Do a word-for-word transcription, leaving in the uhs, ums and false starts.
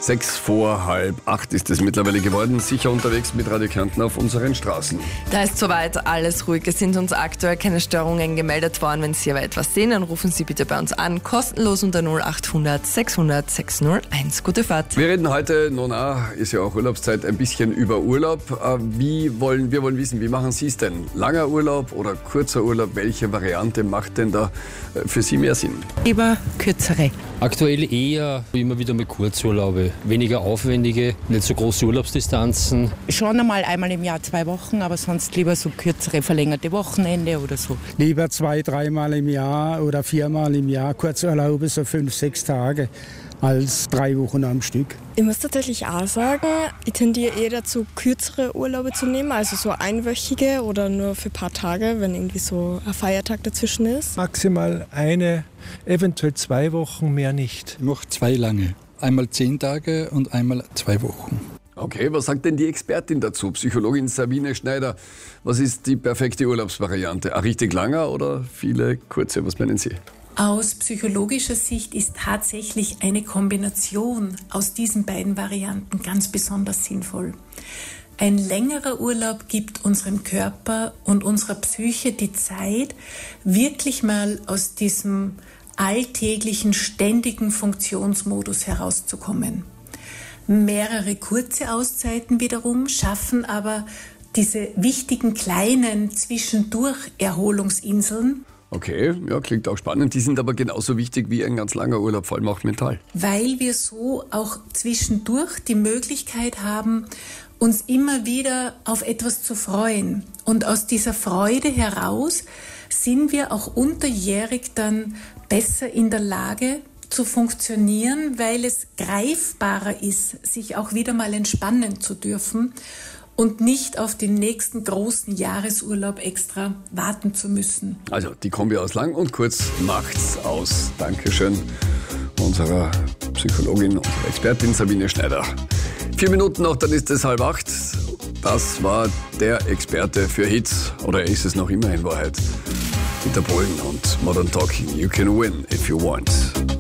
Sechs vor halb acht ist es mittlerweile geworden. Sicher unterwegs mit Radio Kärnten auf unseren Straßen. Da ist soweit alles ruhig. Es sind uns aktuell keine Störungen gemeldet worden. Wenn Sie aber etwas sehen, dann rufen Sie bitte bei uns an. Kostenlos unter null acht hundert sechshundert sechshunderteins. Gute Fahrt. Wir reden heute, nun auch, ist ja auch Urlaubszeit, ein bisschen über Urlaub. Wie wollen, wir wollen wissen, wie machen Sie es denn? Langer Urlaub oder kurzer Urlaub? Welche Variante macht denn da für Sie mehr Sinn? Lieber kürzere. Aktuell eher immer wieder mit Kurzurlaube. Weniger aufwendige, nicht so große Urlaubsdistanzen. Schon einmal einmal im Jahr zwei Wochen, aber sonst lieber so kürzere, verlängerte Wochenende oder so. Lieber zwei, dreimal im Jahr oder viermal im Jahr Kurzurlaube, so fünf, sechs Tage, als drei Wochen am Stück. Ich muss tatsächlich auch sagen, ich tendiere eher dazu, kürzere Urlaube zu nehmen, also so einwöchige oder nur für ein paar Tage, wenn irgendwie so ein Feiertag dazwischen ist. Maximal eine, eventuell zwei Wochen, mehr nicht. Ich mache zwei lange. Einmal zehn Tage und einmal zwei Wochen. Okay, was sagt denn die Expertin dazu? Psychologin Sabine Schneider. Was ist die perfekte Urlaubsvariante? Ein richtig langer oder viele kurze? Was meinen Sie? Aus psychologischer Sicht ist tatsächlich eine Kombination aus diesen beiden Varianten ganz besonders sinnvoll. Ein längerer Urlaub gibt unserem Körper und unserer Psyche die Zeit, wirklich mal aus diesem alltäglichen, ständigen Funktionsmodus herauszukommen. Mehrere kurze Auszeiten wiederum schaffen aber diese wichtigen kleinen zwischendurch Erholungsinseln. Okay, ja, klingt auch spannend. Die sind aber genauso wichtig wie ein ganz langer Urlaub, vor allem auch mental. Weil wir so auch zwischendurch die Möglichkeit haben, uns immer wieder auf etwas zu freuen. Und aus dieser Freude heraus sind wir auch unterjährig dann besser in der Lage zu funktionieren, weil es greifbarer ist, sich auch wieder mal entspannen zu dürfen und nicht auf den nächsten großen Jahresurlaub extra warten zu müssen. Also die Kombi aus lang und kurz macht's aus. Dankeschön unserer Psychologin, unserer Expertin Sabine Schneider. Vier Minuten noch, dann ist es halb acht. Das war der Experte für Hits. Oder ist es noch immer in Wahrheit? Dieter Bohlen und Modern Talking. You can win if you want.